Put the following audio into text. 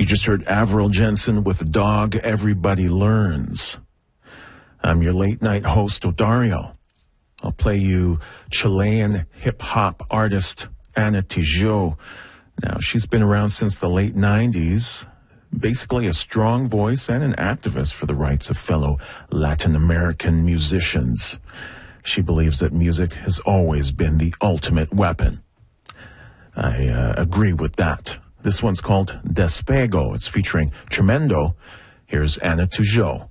You just heard Avril Jensen with Dog Everybody Learns. I'm your late night host, Odario. I'll play you Chilean hip-hop artist Ana Tijoux. Now, she's been around since the late 90s, basically a strong voice and an activist for the rights of fellow Latin American musicians. She believes that music has always been the ultimate weapon. I agree with that. This one's called Despego. It's featuring Tremendo. Here's Ana Tijoux.